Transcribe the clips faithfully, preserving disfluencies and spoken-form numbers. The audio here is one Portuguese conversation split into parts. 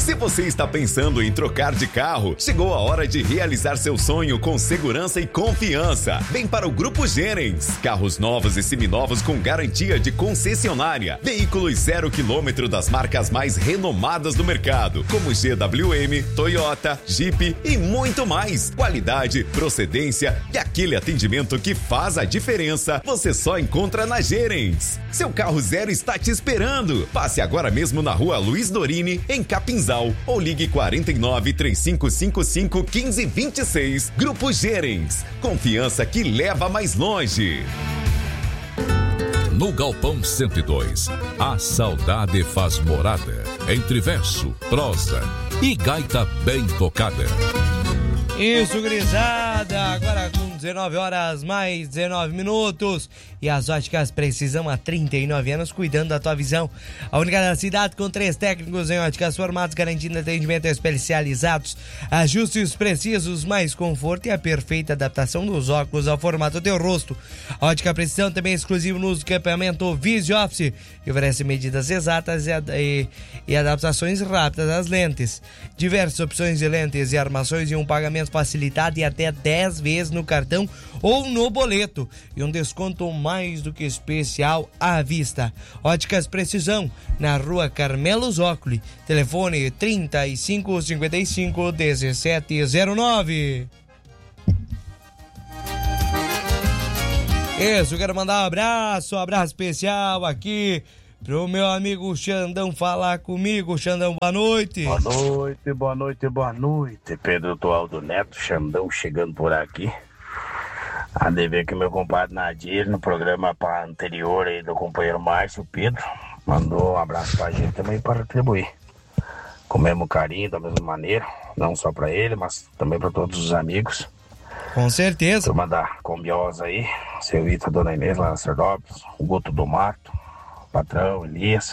Se você está pensando em trocar de carro, chegou a hora de realizar seu sonho com segurança e confiança. Vem para o Grupo Gerens. Carros novos e seminovos com garantia de concessionária. Veículos zero quilômetro das marcas mais renomadas do mercado, como G W M, Toyota, Jeep e muito mais. Qualidade, procedência e aquele atendimento que faz a diferença, você só encontra na Gerens. Seu carro zero está te esperando. Passe agora mesmo na rua Luiz Dorini, em Capinzal, ou ligue quarenta e nove, três cinco cinco cinco, quinze vinte e seis. Grupo Gerens. Confiança que leva mais longe. No Galpão cento e dois, a saudade faz morada entre verso, prosa e gaita bem tocada. Isso, gurizada, agora com dezenove horas mais dezenove minutos, e as óticas Precisão há trinta e nove anos cuidando da tua visão. A única da cidade com três técnicos em óticas formados, garantindo atendimento especializados, ajustes precisos, mais conforto e a perfeita adaptação dos óculos ao formato do teu rosto. A ótica Precisão também é exclusivo no uso do equipamento Visi Office, que oferece medidas exatas e, ad- e, e adaptações rápidas às lentes. Diversas opções de lentes e armações e um pagamento facilitado e até dez vezes no cartão ou no boleto, e um desconto mais do que especial à vista. Óticas Precisão, na rua Carmelo Zócoli, telefone trinta e cinco, cinquenta e cinco, dezessete zero nove. Isso, quero mandar um abraço, um abraço especial aqui pro meu amigo Xandão falar comigo. Xandão, boa noite. Boa noite, boa noite, boa noite. Pedro Tualdo Neto, Xandão chegando por aqui. A dever que meu compadre Nadir, no programa anterior aí do companheiro Márcio Pedro, mandou um abraço pra gente também para retribuir. Com o mesmo carinho, da mesma maneira, não só pra ele, mas também pra todos os amigos. Com certeza. Turma da Combiosa aí, seu Vitor, Dona Inês lá na Sardópolis, o Guto do Mato, patrão, Elias,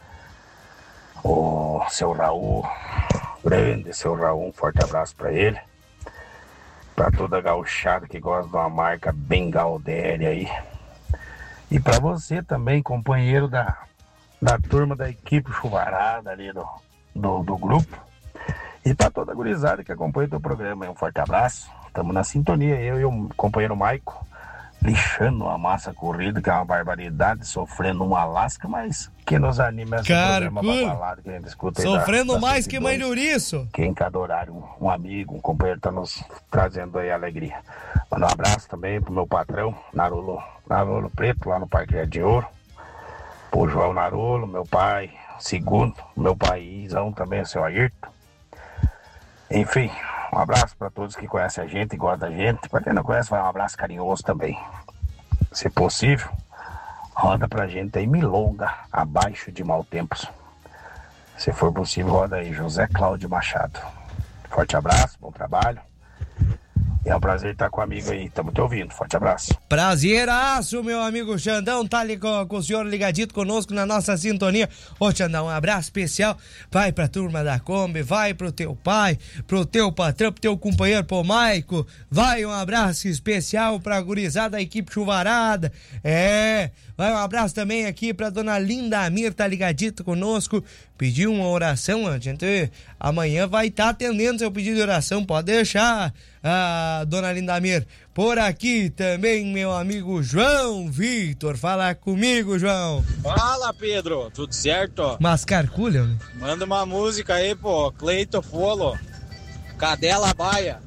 o seu Raul, grande seu Raul, um forte abraço pra ele, pra toda a gauchada que gosta de uma marca bem Galdéria aí, e pra você também, companheiro da, da turma da equipe chuvarada ali do, do, do grupo, e pra toda a gurizada que acompanha o teu programa aí, um forte abraço. Estamos na sintonia, eu e o companheiro Maico, lixando a massa corrida, que é uma barbaridade, sofrendo um Alasca, mas que nos anima esse programa babalado que a gente escuta aí. Sofrendo da, da mais que mãe de ouriço. Que em cada horário, um, um amigo, um companheiro está nos trazendo aí alegria. Manda um abraço também pro meu patrão, Narolo, Narolo Preto, lá no Parque de Ouro. Pro João Narolo, meu pai, segundo, meu paizão também, o seu Ayrton. Enfim, um abraço para todos que conhecem a gente e gostam da gente. Para quem não conhece, vai um abraço carinhoso também. Se possível, roda pra gente aí Milonga, abaixo de Mau Tempos. Se for possível, roda aí José Cláudio Machado. Forte abraço, bom trabalho. É um prazer estar com o amigo aí, estamos te ouvindo, forte abraço. Prazeraço, meu amigo Xandão, tá ali com, com o senhor ligadito conosco na nossa sintonia. Ô Xandão, um abraço especial, vai pra turma da Kombi, vai pro teu pai, pro teu patrão, pro teu companheiro, pro Maico, vai um abraço especial pra gurizada da equipe chuvarada, é, vai um abraço também aqui pra dona Linda Amir, tá ligadito conosco, pediu uma oração, a gente amanhã vai estar tá atendendo seu pedido de oração, pode deixar, a dona Lindamir. Por aqui também meu amigo João Vitor, fala comigo, João. Fala, Pedro, tudo certo? Mascarculha, né? Manda uma música aí, pô, Cleito Folo, Cadela Baia.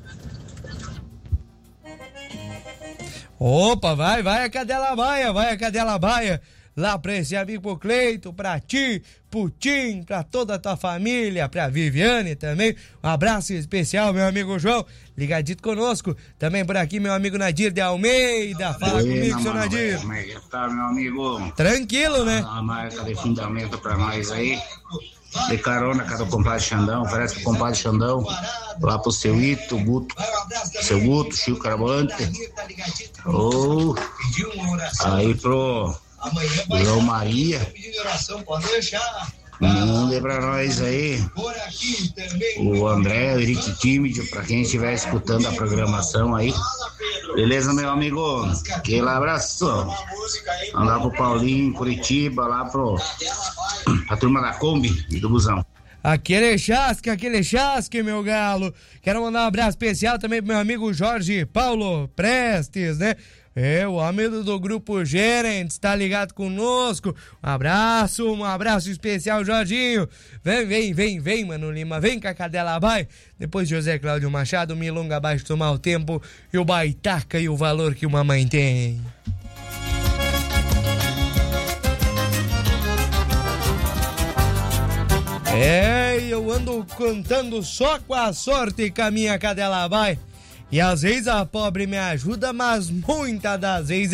Opa, vai, vai a Cadela Baia, vai a Cadela Baia. Lá pra esse amigo, pro Cleito, pra ti, pro Tim, pra toda a tua família, pra Viviane também. Um abraço especial, meu amigo João, ligadito conosco. Também por aqui, meu amigo Nadir de Almeida. Fala Oi, comigo, seu Nadir. Como é que tá, meu amigo? Tranquilo, né? A marca de fundamento pra nós aí. De carona, cara, o compadre Xandão, oferece pro compadre Xandão, lá pro seu Ito, Guto, seu Guto, Chico Carabante. Oh, aí pro João Maria, manda pra nós aí o André, o Henrique Tímido, pra quem estiver escutando a programação aí. Beleza, meu amigo? Aquele abraço. Andar pro Paulinho, Curitiba, lá pro a turma da Kombi e do Busão. Aquele chasque, aquele chasque, meu galo. Quero mandar um abraço especial também pro meu amigo Jorge Paulo Prestes, né? É, o amigo do Grupo Gerentes, tá ligado conosco. Um abraço, um abraço especial, Jorginho. Vem, vem, vem, vem, Mano Lima. Vem que a cadela vai. Depois José Cláudio Machado, Milonga abaixo do mau tempo. E o baitaca e o valor que uma mãe tem. É, eu ando cantando só com a sorte que a minha cadela vai. E às vezes a pobre me ajuda, mas muitas das vezes